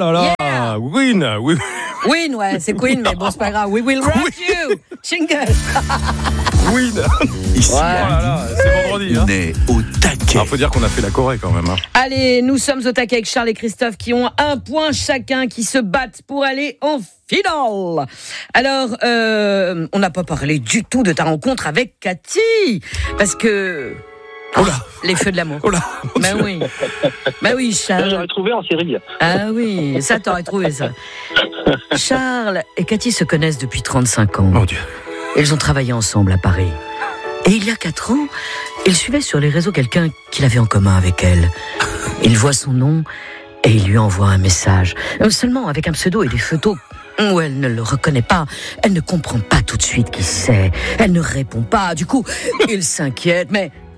là là, Yeah. Win, oui. Win, ouais, c'est Queen, mais bon, c'est pas grave. We will rock you. Jingle. Win. Ici, Oh là là, c'est vendredi. on est au taquet. Faut dire qu'on a fait la Corée quand même. Allez, nous sommes au taquet avec Charles et Christophe qui ont un point chacun, qui se battent pour aller en finale. Alors, on n'a pas parlé du tout de ta rencontre avec Cathy, parce que... Oh là. Les feux de l'amour. Oh là. Ben oui. Ben oui, Charles. J'aurais trouvé en série. Ah oui, ça t'aurais trouvé ça. Charles et Cathy se connaissent depuis 35 ans. Mon Dieu. Ils ont travaillé ensemble à Paris. Et il y a 4 ans, il suivait sur les réseaux quelqu'un qu'il avait en commun avec elle. Il voit son nom et il lui envoie un message. Seulement avec un pseudo et des photos où elle ne le reconnaît pas. Elle ne comprend pas tout de suite qui c'est. Elle ne répond pas. Du coup, il s'inquiète. Mais